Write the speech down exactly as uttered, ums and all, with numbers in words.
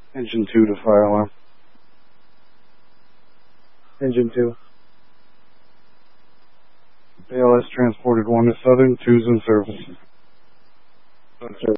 Engine two to fire alarm. Engine two. A L S transported one to Southern, two's in service. On service.